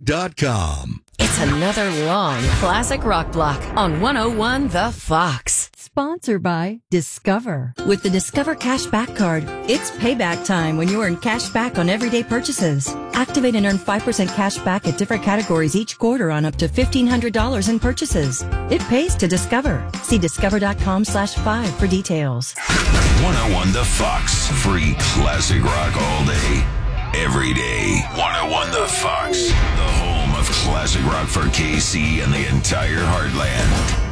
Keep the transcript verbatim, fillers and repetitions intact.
dot com. It's another long classic rock block on one oh one The Fox. Sponsored by Discover. With the Discover Cashback Card, it's payback time when you earn cash back on everyday purchases. Activate and earn five percent cash back at different categories each quarter on up to fifteen hundred dollars in purchases. It pays to Discover. See discover.com slash five for details. one oh one The Fox. Free classic rock all day, every day. one oh one The Fox. The home of classic rock for K C and the entire heartland.